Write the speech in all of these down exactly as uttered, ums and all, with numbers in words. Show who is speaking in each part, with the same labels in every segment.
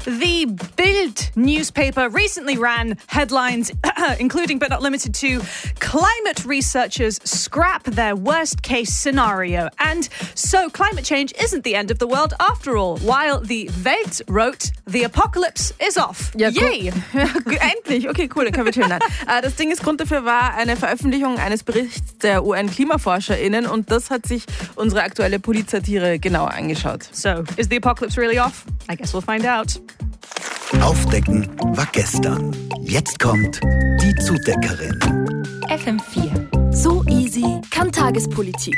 Speaker 1: The Bild newspaper recently ran headlines, including but not limited to, climate researchers scrap their worst-case scenario. And so climate change isn't the end of the world after all, while the Welt wrote, the apocalypse is off.
Speaker 2: Ja,
Speaker 1: Yay!
Speaker 2: Endlich. Okay, cool, dann können wir chillen. Nein. Das Ding ist, Grund dafür war eine Veröffentlichung eines Berichts der U N-KlimaforscherInnen und das hat sich unsere aktuelle Polizsatire genauer angeschaut.
Speaker 1: So, is the apocalypse really off? I guess we'll find out.
Speaker 3: Aufdecken war gestern. Jetzt kommt die Zudeckerin.
Speaker 4: F M vier. So easy kann Tagespolitik.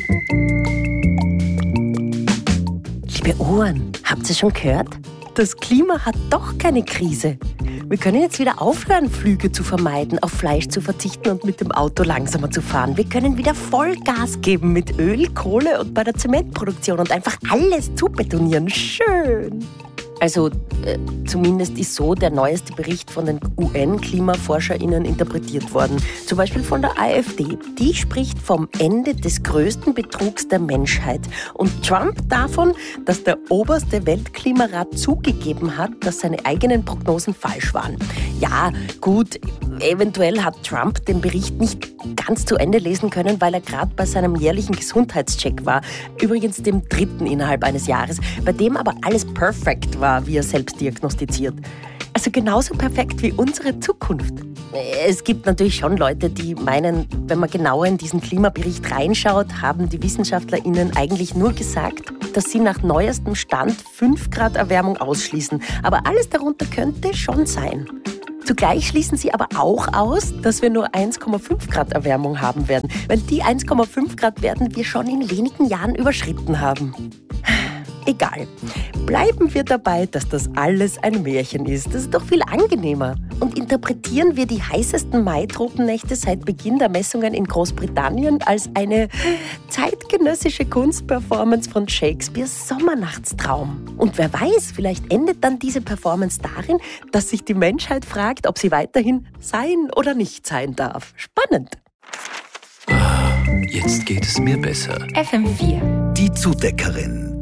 Speaker 5: Liebe Ohren, habt ihr schon gehört? Das Klima hat doch keine Krise. Wir können jetzt wieder aufhören, Flüge zu vermeiden, auf Fleisch zu verzichten und mit dem Auto langsamer zu fahren. Wir können wieder Vollgas geben mit Öl, Kohle und bei der Zementproduktion und einfach alles zubetonieren. Schön! Also, äh, zumindest ist so der neueste Bericht von den U N-KlimaforscherInnen interpretiert worden. Zum Beispiel von der AfD. Die spricht vom Ende des größten Betrugs der Menschheit. Und Trump davon, dass der oberste Weltklimarat zugegeben hat, dass seine eigenen Prognosen falsch waren. Ja, gut, eventuell hat Trump den Bericht nicht ganz zu Ende lesen können, weil er gerade bei seinem jährlichen Gesundheitscheck war. Übrigens dem dritten innerhalb eines Jahres, bei dem aber alles perfekt war, wie er selbst diagnostiziert. Also genauso perfekt wie unsere Zukunft. Es gibt natürlich schon Leute, die meinen, wenn man genauer in diesen Klimabericht reinschaut, haben die WissenschaftlerInnen eigentlich nur gesagt, dass sie nach neuestem Stand fünf Grad Erwärmung ausschließen. Aber alles darunter könnte schon sein. Zugleich schließen sie aber auch aus, dass wir nur eins Komma fünf Grad Erwärmung haben werden, weil die eins Komma fünf Grad werden wir schon in wenigen Jahren überschritten haben. Egal. Bleiben wir dabei, dass das alles ein Märchen ist. Das ist doch viel angenehmer. Und interpretieren wir die heißesten Mai-Tropennächte seit Beginn der Messungen in Großbritannien als eine zeitgenössische Kunstperformance von Shakespeares Sommernachtstraum. Und wer weiß, vielleicht endet dann diese Performance darin, dass sich die Menschheit fragt, ob sie weiterhin sein oder nicht sein darf. Spannend.
Speaker 3: Jetzt geht es mir besser.
Speaker 4: F M vier.
Speaker 3: Die Zudeckerin.